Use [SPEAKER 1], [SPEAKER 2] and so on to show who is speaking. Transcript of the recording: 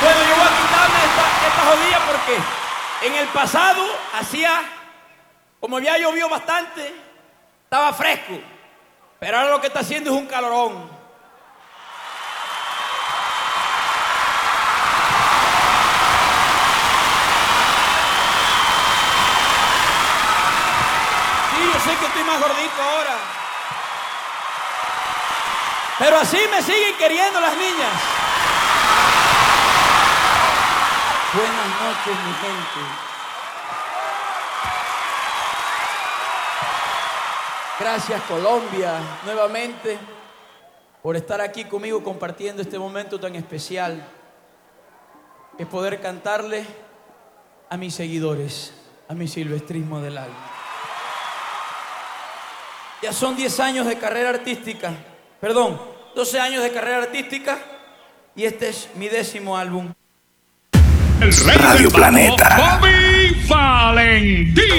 [SPEAKER 1] Bueno, yo voy a quitarme esta jodilla porque en el pasado hacía, como ya llovió bastante, estaba fresco. Pero ahora lo que está haciendo es un calorón. Sí, yo sé que estoy más gordito ahora. Pero así me siguen queriendo las niñas. Buenas noches, mi gente. Gracias, Colombia, nuevamente, por estar aquí conmigo compartiendo este momento tan especial. Es poder cantarle a mis seguidores, a mi silvestrismo del alma. Ya son 10 años de carrera artística, 12 años de carrera artística, y este es mi 10º álbum.
[SPEAKER 2] El rey Radio Planeta.